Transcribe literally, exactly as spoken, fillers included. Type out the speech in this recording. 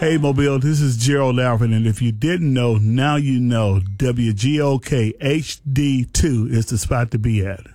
Hey, Mobile, this is Gerald Alvin, and if you didn't know, now you know W G O K H D two is the spot to be at.